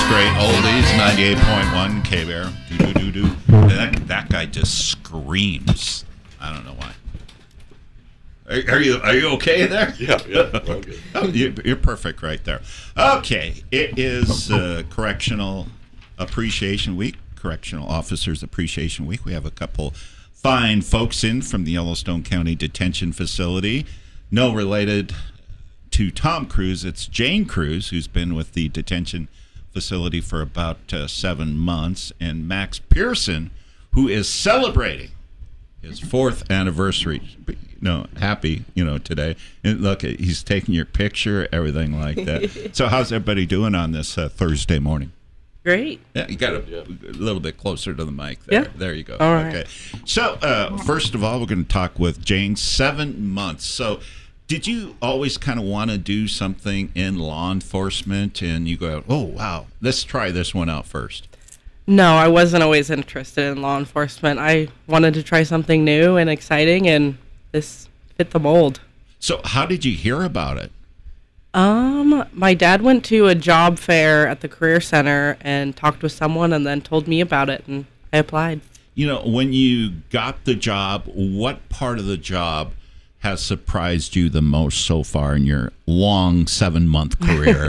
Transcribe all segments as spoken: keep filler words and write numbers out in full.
great oldies, ninety-eight point one K-Bear. Do, do, do, do. That, that guy just screams. I don't know why. Are, are you are you okay there? Yeah, yeah. Well, good. Oh, you, you're perfect right there. Okay, it is uh, Correctional Appreciation Week, Correctional Officers Appreciation Week. We have a couple fine folks in from the Yellowstone County Detention Facility. No related to Tom Cruise. It's Jane Cruise, who's been with the detention facility for about uh, seven months, and Max Pearson, who is celebrating his fourth anniversary. No, happy, you know, today. And look, he's taking your picture, everything like that. So how's everybody doing on this uh, Thursday morning? Great. Yeah, you got a, Yeah. a little bit closer to the mic there. Yeah. There you go. All right. Okay. So, uh, first of all, we're going to talk with Jane. Seven months. So, did you always kind of want to do something in law enforcement and you go, oh, wow, let's try this one out first? No, I wasn't always interested in law enforcement. I wanted to try something new and exciting, and this fit the mold. So, how did you hear about it? Um, my dad went to a job fair at the Career Center and talked with someone and then told me about it, and I applied. You know, when you got the job, what part of the job has surprised you the most so far in your long seven-month career?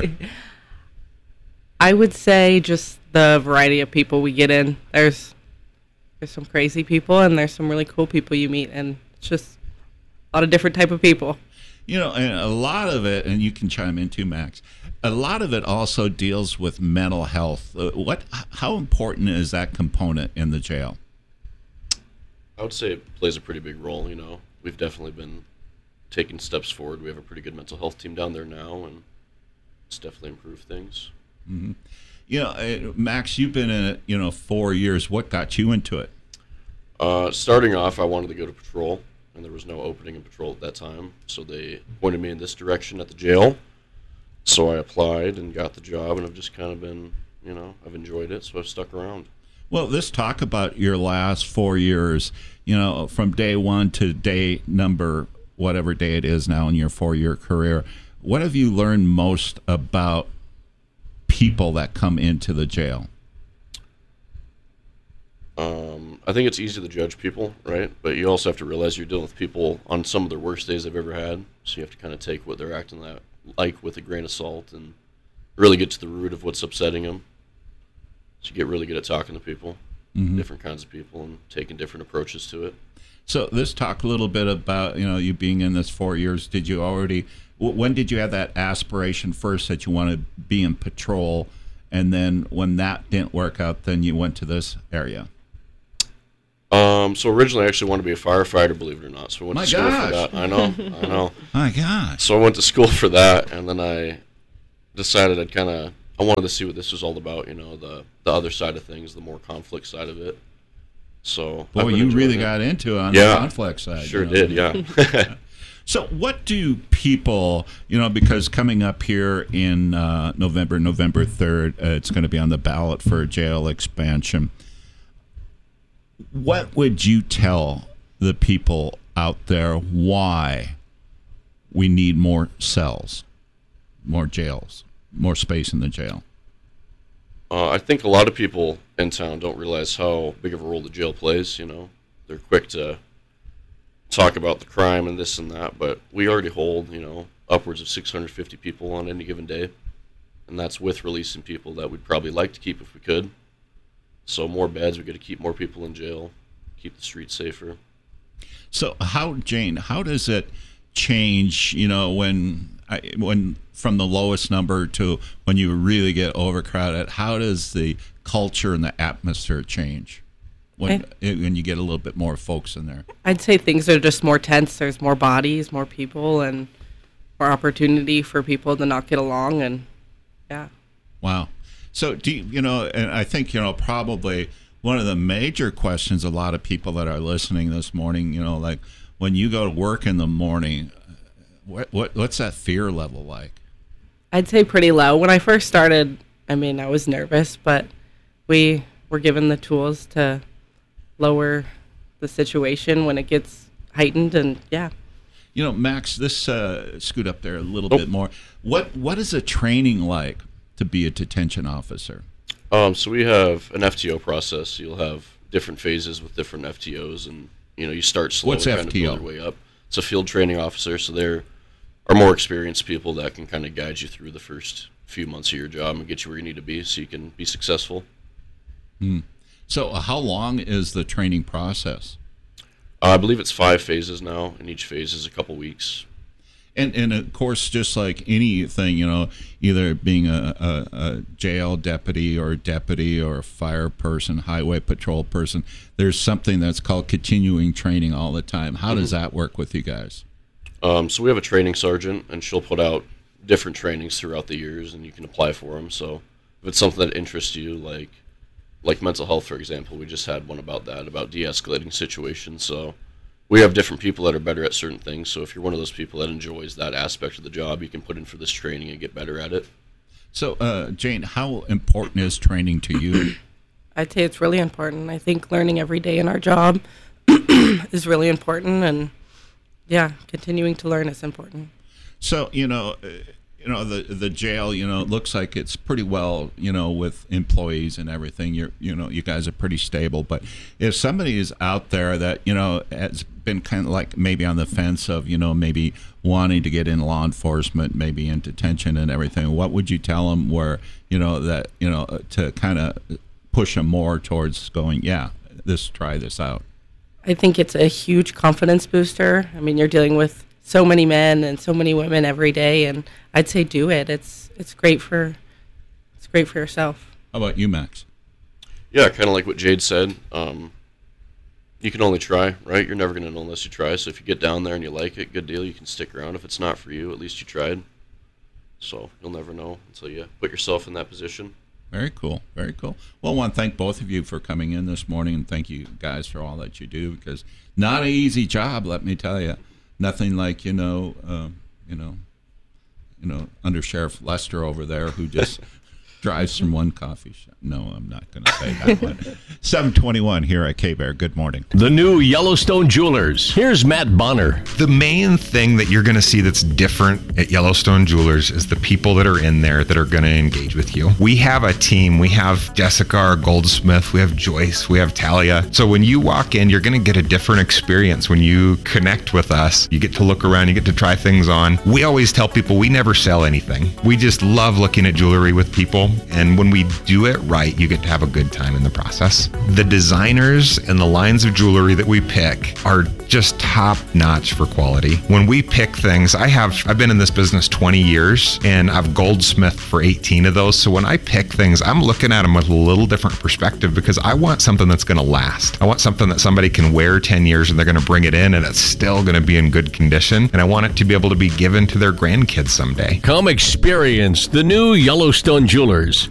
I would say just the variety of people we get in. There's there's some crazy people, and there's some really cool people you meet, and it's just a lot of different type of people. You know, and a lot of it, and you can chime in too, Max, a lot of it also deals with mental health. Uh, what? How important is that component in the jail? I would say it plays a pretty big role, you know. We've definitely been taking steps forward. We have a pretty good mental health team down there now, and it's definitely improved things. Mm-hmm. You know, uh, Max, you've been in it, you know, four years. What got you into it? Uh, starting off, I wanted to go to patrol, and there was no opening in patrol at that time, so they pointed me in this direction at the jail. So I applied and got the job, and I've just kind of been, you know, I've enjoyed it, so I've stuck around. Well, let's talk about your last four years, you know, from day one to day number, whatever day it is now in your four-year career. What have you learned most about people that come into the jail? Um, I think it's easy to judge people, right? But you also have to realize you're dealing with people on some of the worst days they've ever had, so you have to kind of take what they're acting that, like with a grain of salt and really get to the root of what's upsetting them. So you get really good at talking to people, mm-hmm. different kinds of people, and taking different approaches to it. So let's talk a little bit about, you know, you being in this four years. Did you already, when did you have that aspiration first that you want to be in patrol, and then when that didn't work out, then you went to this area? Um, so originally I actually wanted to be a firefighter, believe it or not. So I went My to school gosh. for that. I know, I know. My gosh. So I went to school for that, and then I decided I'd kind of, I wanted to see what this was all about, you know, the, the other side of things, the more conflict side of it. So boy, you really it. got into it on yeah, the conflict side. Sure you know? did, yeah. So what do people, you know, because coming up here in uh, November, November third, uh, it's going to be on the ballot for a jail expansion. What would you tell the people out there why we need more cells, more jails, more space in the jail? Uh, I think a lot of people in town don't realize how big of a role the jail plays, you know. They're quick to talk about the crime and this and that, but we already hold, you know, upwards of six hundred fifty people on any given day, and that's with releasing people that we'd probably like to keep if we could. So more beds, we got to keep more people in jail, keep the streets safer. So how, Jane, how does it change, you know, when I, when from the lowest number to when you really get overcrowded? How does the culture and the atmosphere change when when you get a little bit more folks in there? I'd say things are just more tense. There's more bodies, more people, and more opportunity for people to not get along. And yeah. Wow. So do you, you know, and I think, you know, probably one of the major questions a lot of people that are listening this morning, you know, like when you go to work in the morning, what what what's that fear level like? I'd say pretty low. When I first started, I mean, I was nervous, but we were given the tools to lower the situation when it gets heightened, and yeah. You know, Max, this uh, scoot up there a little Nope. bit more. What what is the training like to be a detention officer? Um, so we have an F T O process. You'll have different phases with different F T Os, and you know you start slow What's and kind F T O? of build your way up. It's a field training officer, so they're are more experienced people that can kind of guide you through the first few months of your job and get you where you need to be so you can be successful. Hmm. So uh, how long is the training process? Uh, I believe it's five phases now, and each phase is a couple weeks. And and of course, just like anything, you know, either being a, a, a jail deputy or a deputy or a fire person, highway patrol person, there's something that's called continuing training all the time. How mm-hmm. does that work with you guys? Um, so we have a training sergeant, and she'll put out different trainings throughout the years, and you can apply for them. So if it's something that interests you, like like mental health, for example, we just had one about that, about de-escalating situations. So we have different people that are better at certain things. So if you're one of those people that enjoys that aspect of the job, you can put in for this training and get better at it. So, uh, Jane, how important is training to you? I'd say it's really important. I think learning every day in our job is really important, and yeah, continuing to learn is important. So, you know, uh, you know the the jail, you know, it looks like it's pretty well, you know, with employees and everything. You're, you know, you guys are pretty stable. But if somebody is out there that, you know, has been kind of like maybe on the fence of, you know, maybe wanting to get in law enforcement, maybe in detention and everything, what would you tell them where, you know, that, you know, to kind of push them more towards going, yeah, this, try this out? I think it's a huge confidence booster. I mean, you're dealing with so many men and so many women every day, and I'd say do it. It's it's great for it's great for yourself. How about you, Max? Yeah, kind of like what Jade said. Um, you can only try, right? You're never going to know unless you try. So if you get down there and you like it, good deal. You can stick around. If it's not for you, at least you tried. So you'll never know until you put yourself in that position. Very cool. Very cool. Well, I want to thank both of you for coming in this morning, and thank you guys for all that you do, because not an easy job, let me tell you. Nothing like, you know, uh, you know, you know, Under Sheriff Lester over there who just drives from one coffee shop. No, I'm not going to say that one. seven twenty-one here at K-Bear. Good morning. The new Yellowstone Jewelers. Here's Matt Bonner. The main thing that you're going to see that's different at Yellowstone Jewelers is the people that are in there that are going to engage with you. We have a team. We have Jessica, our goldsmith. We have Joyce. We have Talia. So when you walk in, you're going to get a different experience. When you connect with us, you get to look around, you get to try things on. We always tell people we never sell anything. We just love looking at jewelry with people. And when we do it right, you get to have a good time in the process. The designers and the lines of jewelry that we pick are just top notch for quality. When we pick things, I have, I've been in this business twenty years, and I've goldsmithed for eighteen of those. So when I pick things, I'm looking at them with a little different perspective, because I want something that's going to last. I want something that somebody can wear ten years and they're going to bring it in and it's still going to be in good condition. And I want it to be able to be given to their grandkids someday. Come experience the new Yellowstone Jewelers.